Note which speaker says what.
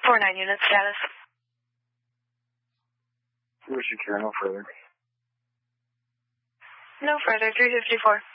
Speaker 1: 4-9 unit status.
Speaker 2: Wish you care, no further.
Speaker 1: No further, 354.